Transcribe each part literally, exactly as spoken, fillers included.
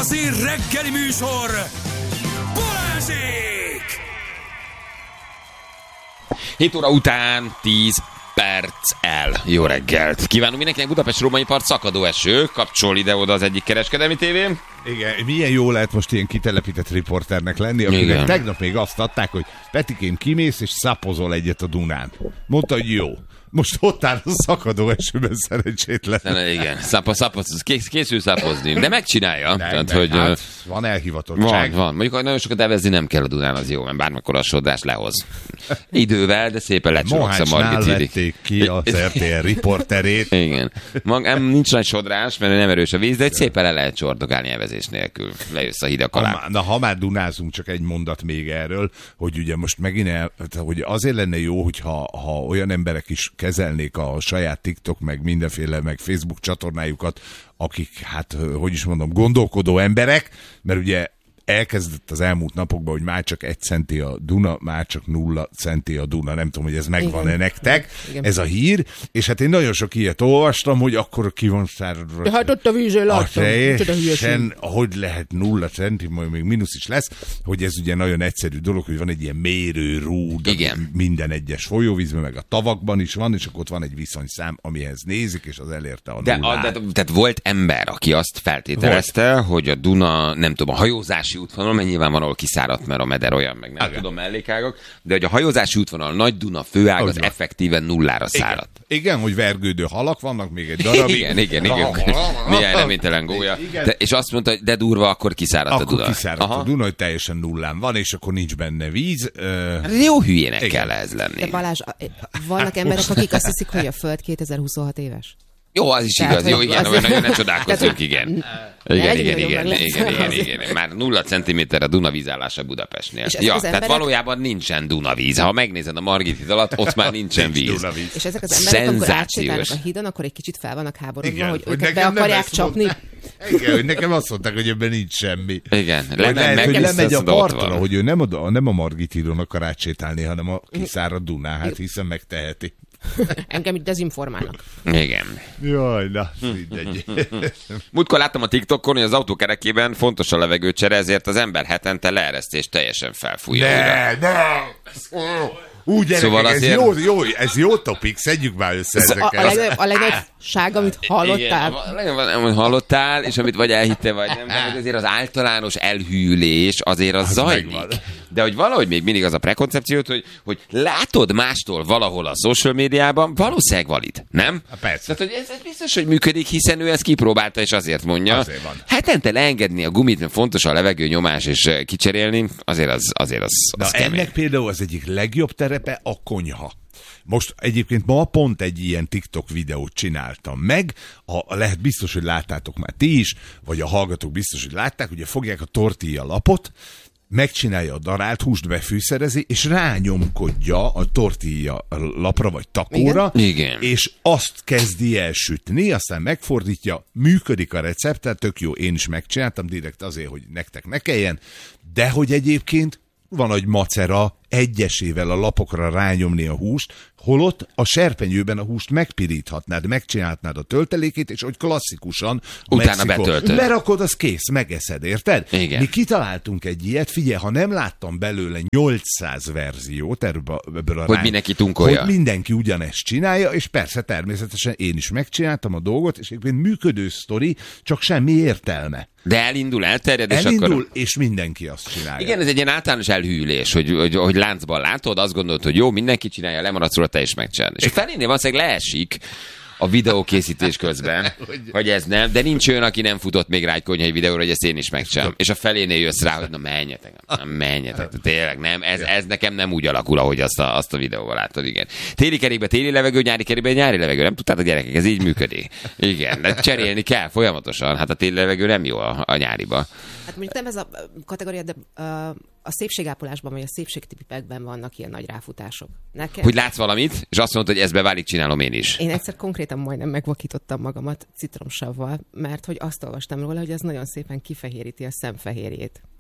igazi reggeli műsor, Balázsék! hét óra után tíz perccel. Jó reggelt! Kívánunk mindenkinek. Budapest Római Part, szakadó eső, kapcsol ide-oda az egyik kereskedelmi tévén. Igen, milyen jó lehet most ilyen kitelepített riporternek lenni, akinek Igen. tegnap még azt adták, hogy Petikém, kimész és szapozol egyet a Dunán. Mondta, hogy jó. Most ott áll a szakadó esőben, szerencsétlen. Ne, igen, Szapa, szapoz, készül szapozni, de megcsinálja. Nem, Tehát, meg, hogy, hát, van elhivatottság. Van, van. Mondjuk, hogy nagyon sokat evezni nem kell a Dunán, az jó, mert bármikor a sodrás lehoz. Idővel, de szépen lecsorogsz a Margit hídig. vették ki az er té el riporterét. Igen. Mag, nem, nincs nagy sodrás, mert nem erős a víz, de egy szépen le lehet csordogálni evezés nélkül. Lejössz a hidak alá. Ha, na, ha már dunázunk, csak egy mondat még erről, hogy ugye most megint el, hogy azért lenne jó, hogyha ha olyan emberek is kezelnék a saját TikTok, meg mindenféle, meg Facebook csatornájukat, akik, hát, hogy is mondom, gondolkodó emberek, mert ugye elkezdett az elmúlt napokban, hogy már csak egy centi a Duna, már csak nulla centi a Duna. Nem tudom, hogy ez megvan-e Igen. nektek, Igen. ez a hír. És hát én nagyon sok ilyet olvastam, hogy akkor ki van száradva. De hát ott a vízön láttam. Teljesen, hogy lehet nulla centi, majd még mínusz is lesz, hogy ez ugye nagyon egyszerű dolog, hogy van egy ilyen mérőrúd Igen. minden egyes folyóvízben, meg a tavakban is van, és akkor ott van egy viszonyszám, amihez nézik, és az elérte a de, nullát. a, de, tehát volt ember, aki azt feltételezte, volt. hogy a Duna, nem tudom, a hajózási útvonal, mert nyilván van, ahol kiszáradt, mert a meder olyan, meg nem Igen. tudom, mellékágok, de hogy a hajózási útvonal, Nagy Duna főág, az effektíven nullára száradt. Igen. Igen, hogy vergődő halak vannak még egy darabig. Igen, igen, igen. Néhány reménytelen gólya. De, és azt mondta, hogy de durva, akkor kiszáradt akkor a Duna. Akkor kiszáradt Aha. a Duna, hogy teljesen nullán van, és akkor nincs benne víz. Uh... Jó hülyének igen. kell ez lenni. De Balázs, vannak emberek, akik azt hiszik, hogy a Föld kétezer-huszonhat éves. Jó, az is Tehát, igaz. Jó, igen, az... nagyon ne csodálkozzunk, igen. Igen, igen, igen, igen, igen, igen. Már nulla centiméter a Duna vízállása Budapestnél. Ja, tehát emberek... valójában nincsen Dunavíz. Ha megnézed a Margit híd alatt, ott már nincsen víz. És ezek az emberek, amikor átsétálnak a hídon, akkor egy kicsit fel vannak háborodva, hogy őket be akarják csapni. Igen, hogy nekem azt mondták, hogy ebben nincs semmi. Igen. Lehet, hogy lemegy a partra, hogy ő nem a, nem a Margit hídon akar átsétálni, hanem a kiszáradt Dunán, hát hiszen megteheti. Engem itt dezinformálnak. Igen. Jaj, na, mindegy. Múltkor láttam a TikTokon, hogy az autó kerekében fontos a levegőcsere, ezért az ember hetente leeresztést teljesen felfújja. Ne, ne! Úgy, gyerekek, szóval ez, azért... jó, jó, ez jó topik, szedjük már össze ezeket. A, a legnagyobb, a legnagyobb ság, amit hallottál. Igen, a legnagyobb, amit hallottál, és amit vagy elhitte, vagy nem, de azért az általános elhűlés azért az, az zajlik. Megvan. De hogy valahogy még mindig az a prekoncepciót, hogy, hogy látod mástól valahol a social médiában, valószínűleg valid, nem? A persze. Tehát, hogy ez, ez biztos, hogy működik, hiszen ő ezt kipróbálta, és azért mondja. Azért van. Hetente leengedni a gumit, mert fontos a levegő nyomás, és kicserélni, azért az, azért az, az Na, ennek például az egyik legjobb terepe a konyha. Most egyébként ma pont egy ilyen TikTok videót csináltam meg, ha lehet biztos, hogy láttátok már ti is, vagy a hallgatók biztos, hogy látták, ugye fogják a tortilla lapot, megcsinálja a darált húst, befűszerezi, és rányomkodja a tortilla lapra vagy takóra, Igen. és azt kezdi el sütni, aztán megfordítja, működik a recept, tehát tök jó, én is megcsináltam direkt azért, hogy nektek ne kelljen, de hogy egyébként van egy macera egyesével a lapokra rányomni a húst, holott a serpenyőben a húst megpiríthatnád, megcsinálhatnád a töltelékét, és hogy klasszikusan utána betöltöd. Berakod, az kész, megeszed, érted? Igen. Mi kitaláltunk egy ilyet, figyelj, ha nem láttam belőle nyolcszáz verziót ebből, ebből a Hogy rány, mindenki tunkolja. Hogy mindenki ugyanezt csinálja, és persze természetesen én is megcsináltam a dolgot, és egyébként működő sztori, csak semmi értelme. De elindul, elterjed, és elindul, akkor... és mindenki azt csinálja. Igen, ez egy ilyen általános elhűlés, hogy, hogy, hogy láncban látod, azt gondolod, hogy jó, mindenki csinálja, lemaradsz róla, te is megcsinálod. És a felénél valószínűleg leesik a videókészítés közben, hogy ez nem, de nincs olyan, aki nem futott még rá egy konyhai videóra, hogy ezt én is megcsinálom. És a felénél jössz rá, hogy na menjetek, na menjetek, tényleg nem, ez, ez nekem nem úgy alakul, ahogy azt a, azt a videóval látod, igen. Téli kerékbe téli levegő, nyári kerékbe nyári levegő, nem tudtad a gyerekek, ez így működik. Igen, de cserélni kell folyamatosan, hát a téli levegő nem jó a, a nyáriba. Hát mondjuk nem ez a kategória, de uh, a szépségápolásban, vagy a szépségtipekben vannak ilyen nagy ráfutások. Nekem... Hogy látsz valamit, és azt mondod, hogy ez beválik, csinálom én is. Én egyszer konkrétan majdnem megvakítottam magamat citromsavval, mert hogy azt olvastam róla, hogy ez nagyon szépen kifehéríti a szemfehérjét.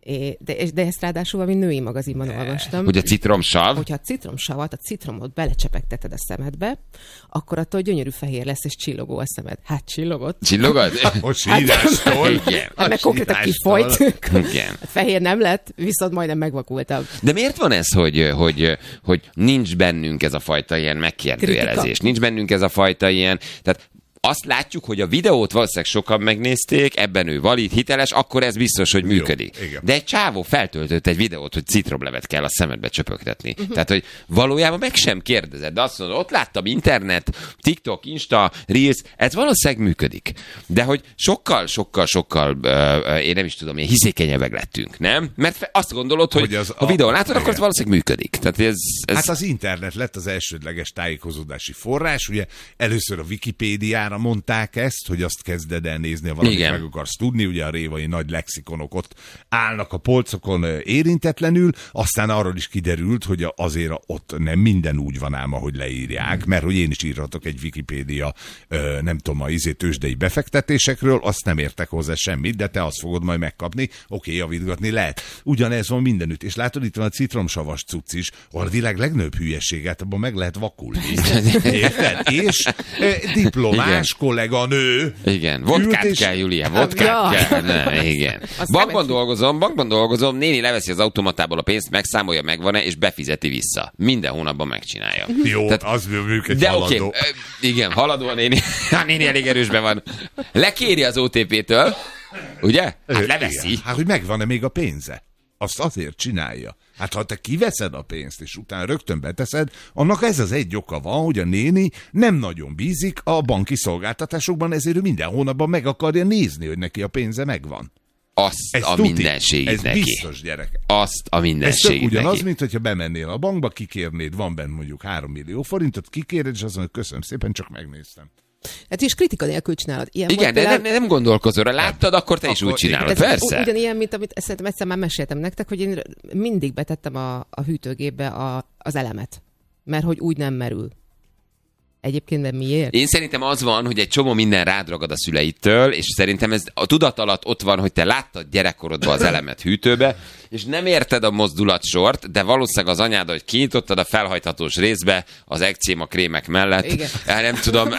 É, de, de ezt ráadásul valami női magazinban olvastam. Hogy a citromsav? Hogyha a citromsavat, a citromot belecsepegteted a szemedbe, akkor attól gyönyörű fehér lesz, és csillogó a szemed. Hát csillogott. Csillogod? A sírástól. Igen. Hát meg konkrétan kifolyt. Igen. Fehér nem lett, viszont majdnem megvakultam. De miért van ez, hogy, hogy, hogy nincs bennünk ez a fajta ilyen megkérdőjelezés? Kritika. Nincs bennünk ez a fajta ilyen... Tehát azt látjuk, hogy a videót valószínűleg sokan megnézték, ebben ő valid, hiteles, akkor ez biztos, hogy működik. Jó, de egy csávó feltöltött egy videót, hogy citromlevet kell a szemedbe csöpögtetni. Uh-huh. Tehát, hogy valójában meg sem kérdezed, de azt mondod, ott láttam internet, TikTok, Insta, Reels, ez valószínűleg működik. De hogy sokkal, sokkal, sokkal, uh, én nem is tudom, ilyen hiszékenyebbek lettünk, nem? Mert azt gondolod, hogy, hogy az a videón látod, akkor ez valószínűleg működik. Tehát ez, ez... Hát az internet lett az elsődleges tájékozódási forrás, ugye először a Wikipédiára mondták ezt, hogy azt kezded el nézni, ha valamit Igen. meg akarsz tudni, ugye a révai nagy lexikonok ott állnak a polcokon érintetlenül, aztán arról is kiderült, hogy azért ott nem minden úgy van ám, ahogy leírják, mert hogy én is írhatok egy Wikipédia, nem tudom, a izé tőzsdei befektetésekről, azt nem értek hozzá semmit, de te azt fogod majd megkapni, oké, javítgatni lehet. Ugyanez van mindenütt, és látod, itt van a citromsavas cucc is, ahol a világ legnagyobb hülyeséget, abban meg lehet vakulni. Érted? És e, diplomás Igen. kolléganő. Igen, vodkát és... kell, Julia, vodkát Ja. kell. Ne, igen. Azt Bankban nem dolgozom, bankban dolgozom, néni leveszi az automatából a pénzt, megszámolja, megvan-e, és befizeti vissza. Minden hónapban megcsinálja. Jó, Tehát- az ők egy De haladó. oké, okay. Igen, haladó a néni. A néni elég erősben van. Lekéri az o té pé-től, ugye? Hát Ö, leveszi. igen. Hát, hogy megvan-e még a pénze? Azt azért csinálja. Hát ha te kiveszed a pénzt, és utána rögtön beteszed, annak ez az egy oka van, hogy a néni nem nagyon bízik a banki szolgáltatásokban, ezért ő minden hónapban meg akarja nézni, hogy neki a pénze megvan. Azt Ez a tuti. mindenségét Ez neki. biztos, gyerek. Azt a Ez tök mindenségét ugyanaz, neki. mint hogyha bemennél a bankba, kikérnéd, van benne mondjuk három millió forintot, kikéred, és azt mondod, köszönöm szépen, csak megnéztem. Hát és kritika nélkül csinálod. Ilyen Igen, volt de például- nem, nem gondolkozol rá. Láttad, akkor te is Akkor úgy csinálod. igen. Ez Persze. ugyanilyen, mint amit szerintem egyszer már meséltem nektek, hogy én mindig betettem a, a hűtőgépbe a, az elemet. Mert hogy úgy nem merül. Egyébként nem miért? Én szerintem az van, hogy egy csomó minden rád ragad a szüleitől, és szerintem ez a tudat alatt ott van, hogy te láttad gyerekkorodban az elemet hűtőbe, és nem érted a mozdulatsort, de valószínűleg az anyád, hogy kinyitottad a felhajthatós részbe az ekcéma krémek mellett. Igen. El nem tudom.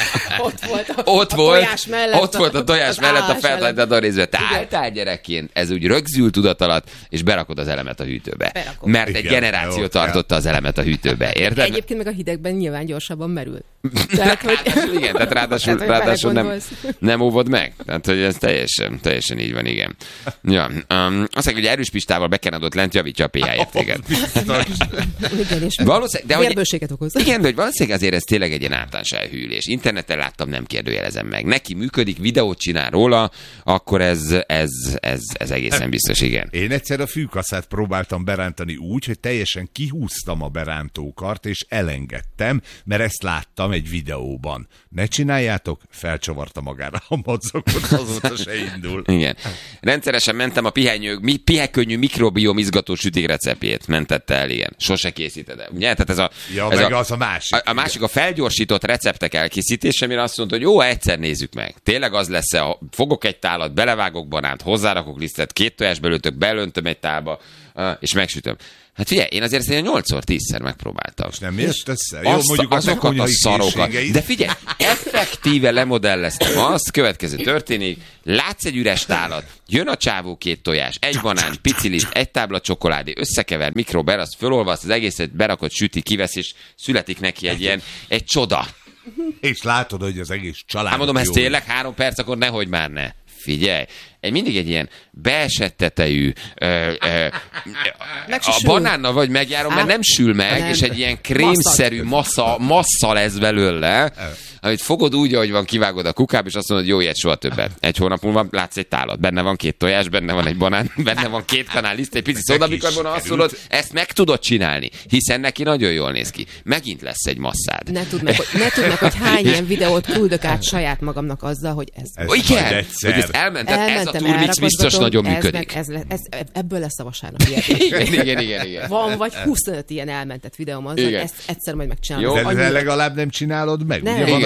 Ott volt a, Ott a volt, tojás mellett. ott volt a tojás az mellett a állás felhajtható részbe. Te Igen. álltál gyerekként, ez úgy rögzült tudat alatt, és berakod az elemet a hűtőbe. Berakom. Mert egy Igen, generáció jó, tartotta az elemet a hűtőbe, érted? Egyébként meg a hidegben nyilván gyorsabban merül. Tehát, hogy... Igen, tehát ráadásul, Tehát, hogy ráadásul nem, belegondolsz. nem óvod meg. Tehát, hogy ez teljesen, teljesen így van, igen. Ja, um, azt mondja, hogy erős Pistával bekenadott lent javítja a pé há értéket. Igen, és Valószínűleg, de hogy, vérbőséget okoz. igen, de hogy valószínűleg azért ez tényleg egy ilyen általános elhűlés. Interneten láttam, nem kérdőjelezem meg. Neki működik, videót csinál róla, akkor ez, ez, ez, ez egészen biztos, igen. Én egyszer a fűkaszát próbáltam berántani úgy, hogy teljesen kihúztam a berántókart, és elengedtem, mert ezt láttam egy videóban. Ne csináljátok, felcsavarta magára a madzakot, azóta se indul. Igen. Rendszeresen mentem a pihenyő, mi, pihekönnyű mikrobiom izgató sütik receptjét. Mentette el, igen. Sose készíted el. Ugye? Tehát ez a, Ja, ez meg a, az a másik. A, a másik a felgyorsított receptek elkészítése, amire azt mondta, hogy jó, egyszer nézzük meg. Tényleg az lesz, ha fogok egy tálat, belevágok banánt, hozzárakok lisztet, két tojás belőtök, belöntöm egy tálba, és megsütöm. Hát figyelj, én azért szerintem nyolcszor, tízszer megpróbáltam. És nem ért össze? Jó, Azt, mondjuk az azokat a konyhai szarokat. készségeid. De figyelj, effektíve lemodelleztem azt, következő történik, látsz egy üres tálat, jön a csávó két tojás, egy banán, pici liszt, egy tábla csokoládé, összekever, mikrober, azt fölolvaszt, az egészet berakott, süti, kivesz, és születik neki egy ilyen, egy csoda. És látod, hogy az egész család. Hát mondom, ez jó. tényleg három perc, akkor nehogy már ne. Figyelj, egy mindig egy ilyen beesett tetejű, ö, ö, Meg se a sül. banánnal vagy megjárom, mert Á, nem sül meg, nem. és egy ilyen krémszerű massza, massza lesz belőle, amit fogod úgy, ahogy van, kivágod a kukába, és azt mondod, jó, ilyet soha többet. Egy hónap múlva látsz egy tálat, benne van két tojás, benne van egy banán, benne van két kanál liszt, egy pici szódabikarbona, azt mondod, ezt meg tudod csinálni, hiszen neki nagyon jól néz ki. Megint lesz egy masszád. Ne tudd meg, hogy, ne tudd meg, hogy hány ilyen videót küldök át saját magamnak azzal, hogy ez... Ez Ó, igen, majd egyszer. hogy ezt elmented, ez a Elmentem, turmix biztos elrakodgatom, nagyon ez működik. meg- Ez, le- ez, ebből lesz a vasárnap ilyen. Igen, igen, igen, igen. Van vagy huszonöt ilyen elmentett videóm azzal, Igen. ezt egyszer majd megcsinálom. Jó. De Annyira- legalább nem csinálod meg. Nem. Ugye van Igen.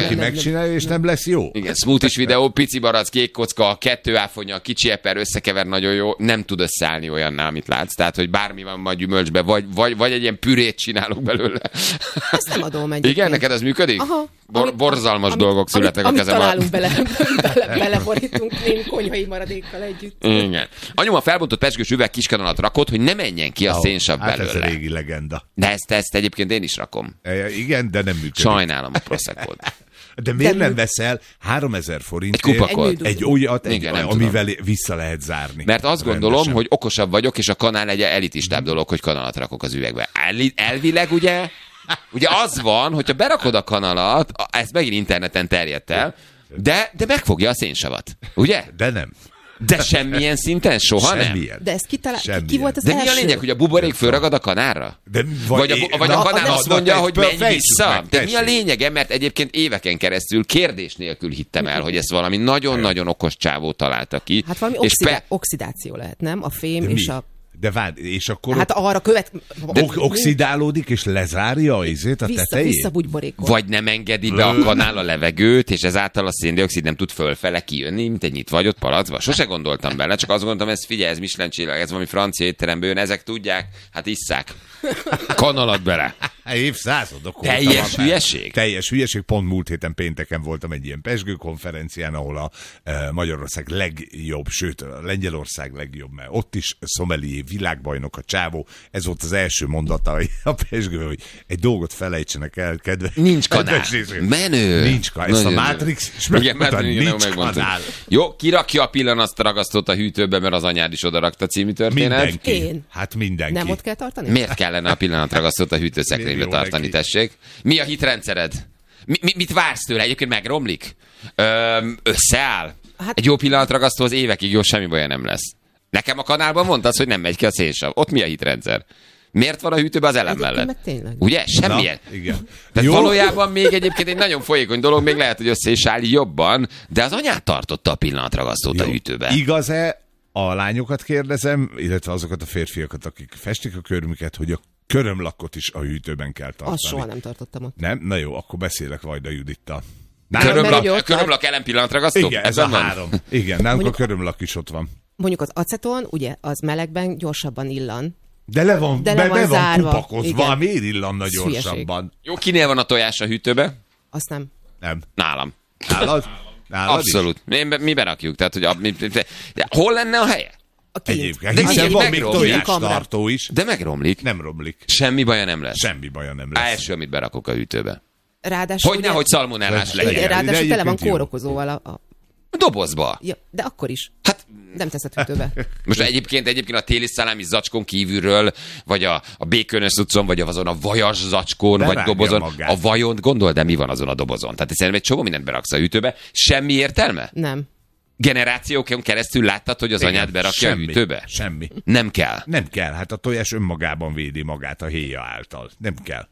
valaki megcsinálja, és nem lesz jó. Igen, smoothies videó, pici barack, kék kocka, kettő áfonya, kicsi eper, összekever, nagyon jó, nem tud összeállni olyannál, amit látsz. Tehát, hogy bármi van majd gyümölcsbe, vagy, vagy, vagy egy ilyen pürét csinálunk belőle. Ezt nem adom egyébként. Igen, neked ez működik? Aha. Bor- Amit- borzalmas amit- dolgok születnek amit, a kezemben. Amit találunk bele, bele, beleborítunk én konyhai maradékkal együtt. Igen. Anyuma felbontott pezsgős üveg kiskanalat rakott, hogy ne menjen ki a Ó, szénsav hát belőle. ez a régi legenda. De ezt, ezt egyébként én is rakom. E, igen, de nem működik. Sajnálom a Prosecco-t. De miért De nem mű- veszel háromezer Egy forintért kupakot. Egy egy olyat, egy, Igen, nem amivel vissza lehet zárni? Mert azt gondolom, Rendesen. hogy okosabb vagyok, és a kanál egy elitistább dolog, hogy kanalat rakok az üvegbe. El, elvileg ugye, ugye az van, hogyha berakod a kanalat, ez megint interneten terjedt el, de, de megfogja a szénsavat. Ugye? De nem. De semmilyen szinten soha nem. Semmilyen. De ezt kitalál... Ki, ki Semmilyen. volt az De első? mi a lényeg, hogy a buborék fölragad a kanálra? De Vagy a, én- vagy a na, kanál na, azt na, mondja, te- hogy fejtsük menj meg, vissza? De mi a tessék. lényege? Mert egyébként éveken keresztül kérdés nélkül hittem el, hogy ezt valami nagyon-nagyon okos csávó találta ki. Hát valami és oxidá- pe- oxidáció lehet, nem? A fém De és mi? a... De várj, és akkor Hát arra követ... ok- oxidálódik, és lezárja az izét a Vissza, tetejét? visszabugyborékol. Vagy nem engedi be a kanál a levegőt, és ezáltal a széndioxid nem tud fölfele kijönni, mint egy nyitvagyott palacba. Sose gondoltam bele, csak azt gondoltam, ez figyelj, ez Michelin csillag, ez valami francia étteremből jön, ezek tudják, hát isszák. Kanalat bele. Évszázadok óta Teljes van már. hülyeség? Teljes hülyeség. Pont múlt héten pénteken voltam egy ilyen pezsgőkonferencián, ahol a e, Magyarország legjobb, sőt a Lengyelország legjobb, mert ott is szomelié világbajnok a csávó. Ez volt az első mondata a pezsgő, hogy egy dolgot felejtsenek el, kedves. Nincs kanál. kedves nézők. Menő. Nincs kanál. Ezt a Nagyon jó. Matrix is Igen, megmondta, Matrix, igen, nincs megmondta. kanál. Jó, kirakja a pillanattaragasztót a hűtőbe, mert az anyád is odarakta című történet. Mindenki. Én. Hát mindenki. Nem ott kell tartani? Miért kellene a pillanatragasztót a hűtőszekrénybe Miért jó tartani, neki? tessék? Mi a hitrendszered? Mi, mi, mit vársz tőle? Egyébként megromlik? Öm, összeáll? Hát- Egy jó pillanatragasztó az évekig jó, semmi baja nem lesz. Nekem a kanálban mondtad, hogy nem megy ki a szénsav. Ott mi a hitrendszer? Miért van a hűtőben az elem Egyébként mellett? meg tényleg. Ugye? Semmilyen. Na, igen. Tehát Jó. valójában még egyébként egy nagyon folyékony dolog, még lehet, hogy össze is áll jobban, de az anyát tartotta a pillanatragasztót a Jó. hűtőben. Igaz-e, a lányokat kérdezem, illetve azokat a férfiakat, akik festik a körmüket, hogy a körömlakot is a hűtőben kell tartani? Azt soha nem tartottam ott. Nem? Na jó, akkor beszélek Vajda Judittal. Mert ugye Körömlak, ott körömlak ellen pillanatragasztó? Igen, ez a Ebben van? három. Igen, nálunk Mondjuk- a körömlak is ott van. Mondjuk az aceton, ugye, az melegben gyorsabban illan. De le van, De be, le van be van zárva. kupakozva, Igen. miért illanna Ez hülyeség. gyorsabban? Jó, kinél van a tojás a hűtőbe? Azt nem. Nem. Nálam. Nálad? Nálad Abszolút. Mi, mi berakjuk. Tehát, hogy a, mi, de, de hol lenne a helye? A Is? kint. Egyébként. De Hiszen így van még megromlik. tojástartó is. De megromlik. Nem romlik. Semmi baja nem lesz. Semmi baja nem Á, lesz. első, amit berakok a hűtőbe. Ráadásul Hogy ugye, nehogy szalmonellás Igen, legyen. igen, ráadásul De tele van egyébként jó. kórokozóval a, a... Dobozba. Ja, de akkor is. Hát Nem teszed hűtőbe. most egyébként, egyébként a téli szalámi zacskón kívülről, vagy a, a békönös cuccon, vagy azon a vajas zacskón, vagy Berágja dobozon. magát. A vajon, gondol, de mi van azon a dobozon? Tehát szerintem egy csomó mindent beraksz a hűtőbe. Semmi értelme? Nem. Generációkon keresztül láttad, hogy az Igen, anyád berakja semmi, a hűtőbe? Semmi. Nem kell. Nem kell, hát a tojás önmagában védi magát a héja által. Nem kell.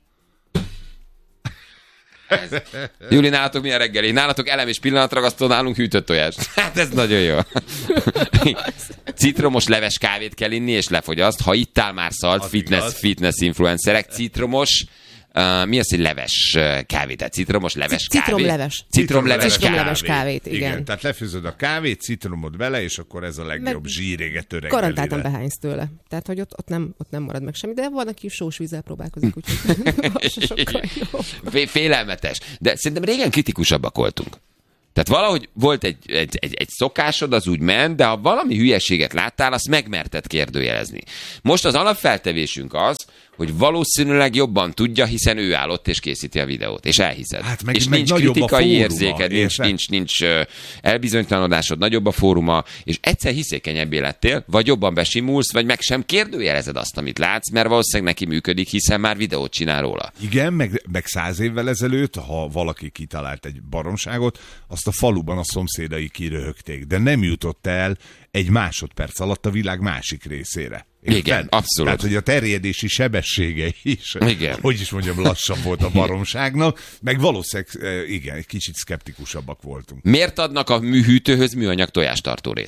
Júli, nálatok milyen reggeli? Nálatok elem és pillanatragasztó, nálunk hűtött tojás. Hát ez nagyon jó. Citromos leves kávét kell inni, és lefogyaszt. Ha ittál már szalt, Az fitness, igaz. fitness influencerek, citromos, uh, mi az, hogy leves uh, kávét? Tehát citromos leves Cit- kávét? citromleves. Citromleves Citromleves kávét. kávét, igen. Tehát lefőzöd a kávét, citromod vele, és akkor ez a legjobb Meg- zsírégető reggelire. Garantáltan behánysz tőle. Tehát, hogy ott, ott, nem, ott nem marad meg semmi. De van, aki sós vízzel próbálkozik, úgyhogy az se sokkal jobb. Fé- Félelmetes. De szerintem régen kritikusabbak voltunk. Tehát valahogy volt egy, egy, egy, egy szokásod, az úgy ment, de ha valami hülyeséget láttál, azt megmerted kérdőjelezni. Most az alapfeltevésünk az, hogy valószínűleg jobban tudja, hiszen ő állott és készíti a videót, és elhiszed. Hát meg- és meg nincs nagyobb a kritikai fóruma, érzéked, nincs, érted? nincs, nincs ö, elbizonytalanodásod, nagyobb a fóruma, és egyszer hiszékenyebbé lettél, vagy jobban besimulsz, vagy meg sem kérdőjelezed azt, amit látsz, mert valószínűleg neki működik, hiszen már videót csinál róla. Igen, meg, meg száz évvel ezelőtt, ha valaki kitalált egy baromságot, azt a faluban a szomszédai kiröhögték, de nem jutott el egy másodperc alatt a világ másik részére. Érted? Igen, abszolút. Tehát, hogy a terjedési sebessége is, Igen. hogy is mondjam, lassabb volt a baromságnak, meg valószínűleg, eh, igen, egy kicsit szkeptikusabbak voltunk. Miért adnak a műhűtőhöz műanyag tojástartó részt?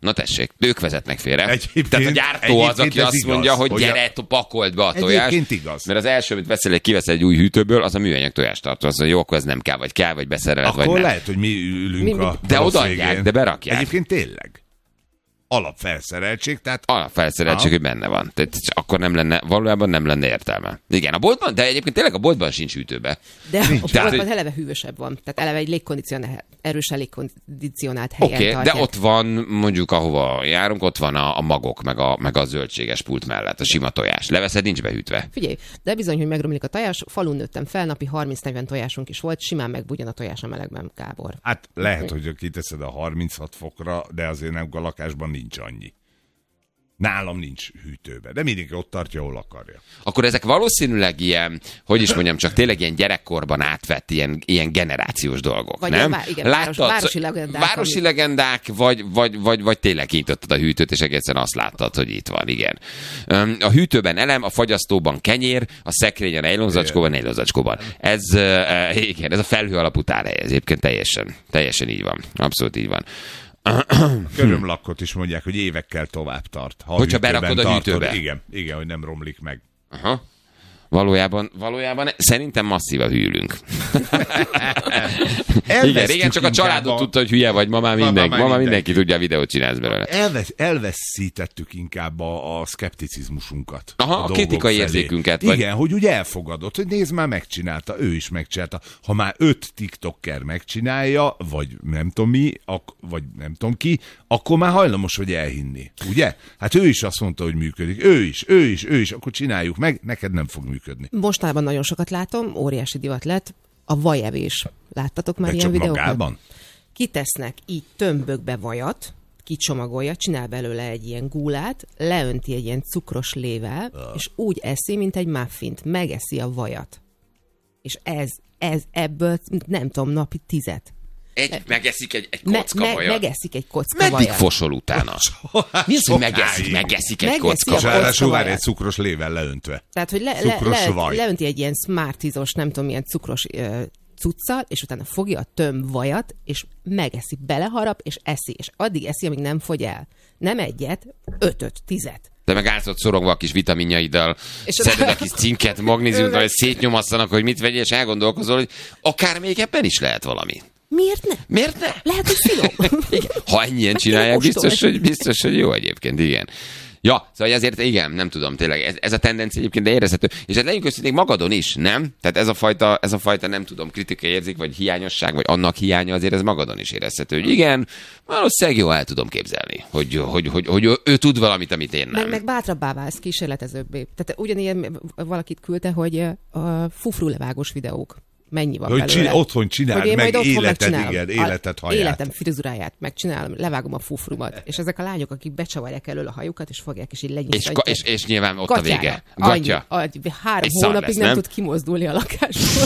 Na tessék, ők vezetnek félre. Egyébként- Tehát a gyártó az, aki ez azt igaz, mondja, hogy, hogy gyere, a- pakold be a tojást. Egyébként igaz. Mert az első, amit veszel, egy kiveszel egy új hűtőből, az a műanyag tojástartó. Az, hogy jó, akkor ez nem kell, vagy kell, vagy beszereled, vagy Akkor nem. lehet, hogy mi ülünk Mi- mi- a De rossz odaadják, végén. de berakják. Egyébként tényleg. Alapfelszereltség, tehát Alapfelszereltség, hogy benne van. Tehát akkor nem lenne, valójában nem lenne értelme. Igen, a boltban, de egyébként tényleg a boltban sincs hűtőbe. De a Tehát, boltban hogy- eleve hűvösebb van. Tehát eleve egy légkondicionált, erősen légkondicionált helyen Oké, okay, de tartják. ott van, mondjuk ahova járunk, ott van a, a magok, meg a, meg a zöldséges pult mellett, a sima tojás. Leveszed, nincs behűtve. Figyelj, de bizony, hogy megromlik a tojás, falun nőttem fel, napi harminc-negyven tojásunk is volt, simán megbugyan a tojás a melegben, Gábor. hát lehet, hogy kiteszed a harminchat fokra, de azért nem a lakásban nincs annyi. Nálam nincs hűtőbe, de mindenki ott tartja, ahol akarja. Akkor ezek valószínűleg ilyen, hogy is mondjam, csak tényleg ilyen gyerekkorban átvett ilyen, ilyen generációs dolgok, Vagy nem? ilyen vá- igen, város- városi legendák, Városi ami- legendák, vagy, vagy, vagy, vagy tényleg kinyitottad a hűtőt, és egészen azt láttad, hogy itt van, igen. Öm, A hűtőben elem, a fagyasztóban kenyér, a szekrényen nejlonzacskóban, nejlonzacskóban. Ez, uh, igen, ez a felhő alapú tárhely, ez egyébként teljesen, teljesen így van. Abszolút így van. Körömlakkot is mondják, hogy évekkel tovább tart. Ha a Hogyha hűtőben berakod a tartod, hűtőbe. Igen, igen, hogy nem romlik meg. Aha. Valójában, valójában szerintem masszívan hűlünk. Igen, régen csak a családot a... tudta, hogy hülye vagy, ma már Ma- ma mindenki, már ma már mindenki. mindenki tudja, a videót csinálsz belőle. Elvesz, elveszítettük inkább a, a szkepticizmusunkat. Aha, a dolgok kritikai felé. érzékünket, vagy- Igen, hogy úgy elfogadott, hogy nézd, már megcsinálta, ő is megcsinálta. Ha már öt tiktoker megcsinálja, vagy nem tudom mi, ak- vagy nem tudom ki, akkor már hajlamos vagy elhinni. Ugye? Hát ő is azt mondta, hogy működik. Ő is, ő is, ő is, akkor csináljuk meg, neked nem fog működni. Mostanában nagyon sokat látom, óriási divat lett, a vajevés. Láttatok már De ilyen csak videókat? magában? Kitesznek így tömbökbe vajat, kicsomagolja, csinál belőle egy ilyen gúlát, leönti egy ilyen cukros lével, és úgy eszi, mint egy muffint. Megeszi a vajat. És ez, ez ebből nem tudom, napi tizet. Egy, megeszik egy, egy Me, kocka me, vajat. megeszik egy kocka Meddig vajat. fosol utána? Mi az, hogy megeszik, Sokáig. megeszik egy Megeszi kocka a És vajat? kocka ráadásul várj vajat. egy cukros lével leöntve. Tehát, hogy le, le, Cukros le, vaj. leönti egy ilyen smartizos, nem tudom, milyen cukros ö, cuccal, és utána fogja a tömb vajat, és megeszi, beleharap, és eszi. És addig eszi, amíg nem fogy el. Nem egyet, ötöt, tizet. Te meg állsz ott szorongva a kis vitaminjaiddal, És szeded a- a kis cinket, magnéziumot, hogy szétnyomasszanak, hogy mit vegyél, és elgondolkozol, hogy akár még ebben is lehet valami. Miért ne? Miért ne? Lehet, hogy finom. Igen. Ha ennyien csinálják, én biztos kóstolom. hogy, biztos, hogy jó egyébként, igen. Ja, szóval azért igen, nem tudom, tényleg, ez, ez a tendencia egyébként de érezhető, és ez legyünk őszintén magadon is, nem? Tehát ez a fajta, ez a fajta nem tudom, kritikai érzék, vagy hiányosság, vagy annak hiánya azért ez magadon is érezhető, hogy igen, valószínűleg jó el tudom képzelni, hogy, hogy, hogy, hogy ő, ő tud valamit, amit én nem. Meg, meg bátrabbá válsz, kísérletezőbbé. Tehát ugyanilyen valakit küldte, hogy a fufrulevágós videók. Mennyi van Hogy belőle? csin- otthon csináld Hogy én meg majd otthon életed, megcsinálom. igen, életed A haját. Életem frizuráját megcsinálom, levágom a fufrumat. És ezek a lányok, akik becsavarják elől a hajukat, és fogják, és így És, lenyisztják. ka- és, és nyilván ott a vége. Annyi, Gatya. annyi, három Egy szar hónapig lesz, nem, nem? tud kimozdulni a lakásból.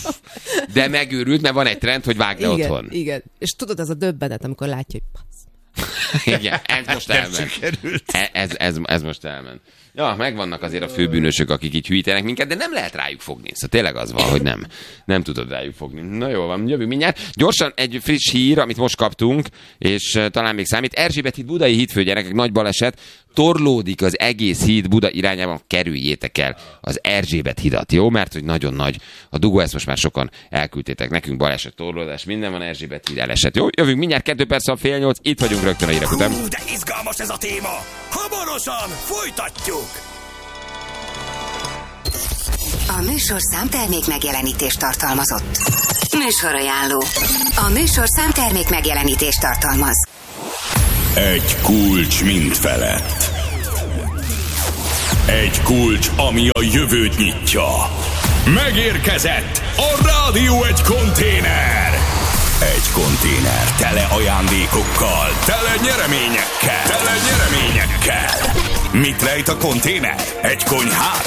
De megőrült, mert van egy trend, hogy vágd le igen, otthon. igen. És tudod, az a döbbenet, amikor látja, hogy passz. Igen, ez most elment. E- Ez, ez, ez most elment. Ja, megvannak azért a főbűnösök, akik így hűítenek minket, de nem lehet rájuk fogni. Szóval tényleg az van, hogy nem. Nem tudod rájuk fogni. Na jó van, jövünk mindjárt. Gyorsan egy friss hír, amit most kaptunk, és uh, talán még számít. Erzsébet híd, budai hídfő, gyerekek, nagy baleset. Torlódik az egész híd Buda irányában, kerüljétek el az Erzsébet hidat, jó? Mert hogy nagyon nagy a dugó, ezt most már sokan elküldtétek nekünk, baleset, torlódás, minden van, Erzsébet híd elesett. Jó, jövünk mindjárt, kettő perc a fél nyolc, itt vagyunk rögtön a hírek után. Hú, de izgalmas ez a téma! Hamarosan folytatjuk! A műsorszám termék megjelenítést tartalmazott. Műsorajánló. A műsorszám termék megjelenítést tartalmaz. Egy kulcs mind felett. Egy kulcs, ami a jövőt nyitja. Megérkezett a Rádió egy konténer. Egy konténer tele ajándékokkal, tele nyereményekkel, tele nyereményekkel. Mit rejt a konténer? Egy konyhát?